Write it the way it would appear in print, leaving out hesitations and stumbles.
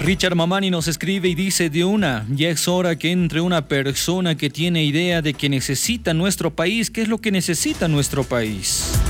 Richard Mamani nos escribe y dice ya es hora que entre una persona que tiene idea de que necesita nuestro país. ¿Qué es lo que necesita nuestro país?